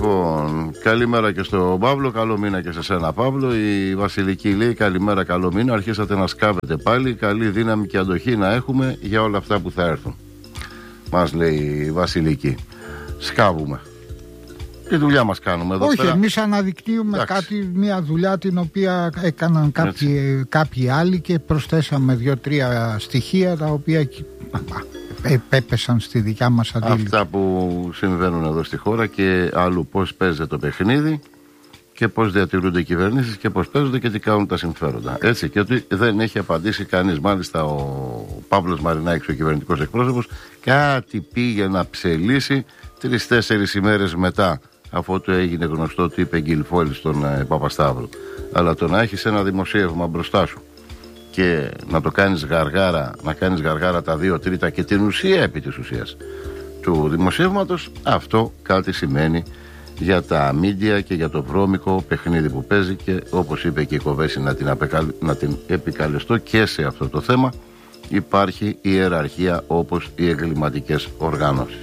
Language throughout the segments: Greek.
Λοιπόν, καλημέρα και στον Παύλο, καλό μήνα και σε σένα Παύλο. Η Βασιλική λέει καλημέρα, καλό μήνα. Αρχίσατε να σκάβετε πάλι. Καλή δύναμη και αντοχή να έχουμε για όλα αυτά που θα έρθουν. Μας λέει η Βασιλική. Σκάβουμε. Τι δουλειά μας κάνουμε εδώ? Όχι, εμείς αναδεικνύουμε μια δουλειά την οποία έκαναν κάποιοι άλλοι και προσθέσαμε 2-3 στοιχεία τα οποία επέπεσαν στη δικιά μας αντίληψη. Αυτά που συμβαίνουν εδώ στη χώρα και αλλού, πώς παίζεται το παιχνίδι και πώς διατηρούνται οι κυβερνήσεις και πώς παίζονται και τι κάνουν τα συμφέροντα. Έτσι, και ότι δεν έχει απαντήσει κανείς. Μάλιστα ο Παύλος Μαρινάκης, ο κυβερνητικός εκπρόσωπος, κάτι πήγε να ψελίσει 3-4 ημέρες μετά, αφού του έγινε γνωστό ότι είπε Γκυλφόλη στον Παπασταύρου. Αλλά το να έχεις ένα δημοσίευμα μπροστά σου και να το κάνεις γαργάρα, να κάνεις γαργάρα τα 2/3 και την ουσία επί της ουσίας του δημοσίευματος, αυτό κάτι σημαίνει για τα μίντια και για το βρώμικο παιχνίδι που παίζει. Και όπως είπε και η Κοβέση, να την επικαλεστώ και σε αυτό το θέμα, υπάρχει ιεραρχία όπως οι εγκληματικές οργανώσεις.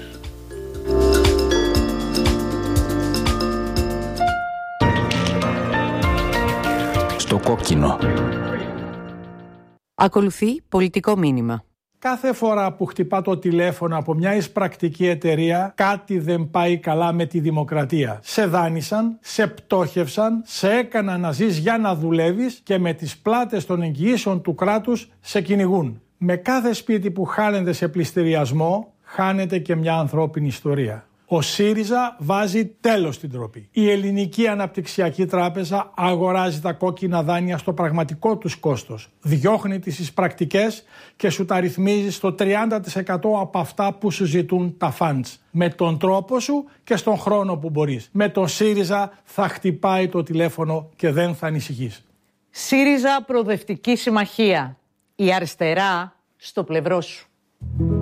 Στο κόκκινο. Ακολουθεί πολιτικό μήνυμα. Κάθε φορά που χτυπά το τηλέφωνο από μια εισπρακτική εταιρεία, κάτι δεν πάει καλά με τη δημοκρατία. Σε δάνεισαν, σε πτώχευσαν, σε έκαναν να ζεις για να δουλεύεις και με τις πλάτες των εγγυήσεων του κράτους σε κυνηγούν. Με κάθε σπίτι που χάνεται σε πληστηριασμό, χάνεται και μια ανθρώπινη ιστορία. Ο ΣΥΡΙΖΑ βάζει τέλος στην ντροπή. Η Ελληνική Αναπτυξιακή Τράπεζα αγοράζει τα κόκκινα δάνεια στο πραγματικό τους κόστος. Διώχνει τις εισπρακτικές και σου τα ρυθμίζει στο 30% από αυτά που σου ζητούν τα φαντς. Με τον τρόπο σου και στον χρόνο που μπορείς. Με τον ΣΥΡΙΖΑ θα χτυπάει το τηλέφωνο και δεν θα ανησυχείς. ΣΥΡΙΖΑ Προοδευτική Συμμαχία. Η αριστερά στο πλευρό σου.